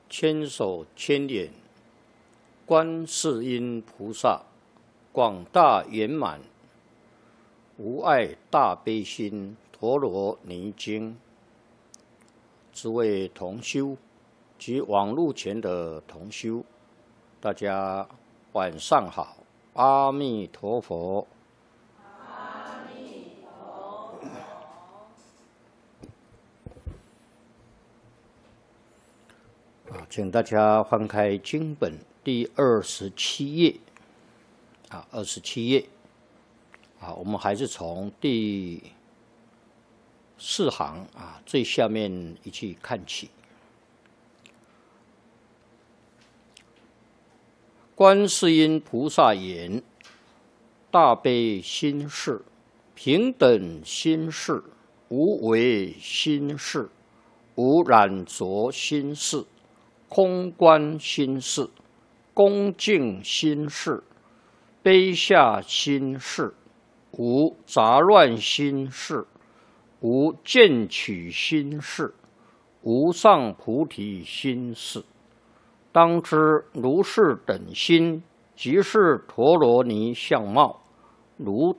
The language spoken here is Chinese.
千手千眼，观世音菩萨，广大圆满，无碍大悲心，陀罗尼经。诸位同修及网络前的同修，大家晚上好，阿弥陀佛。 阿弥陀佛。 请大家翻开经本第27页，27页，我们还是从第4行最下面一句看起。观世音菩萨言：大悲心事，平等心事，无为心事，无染着心事，空观心事，恭敬心事，卑下心事，无杂乱心事，无见取心事，无上菩提心事。当知如是等心，即是陀罗尼相貌，如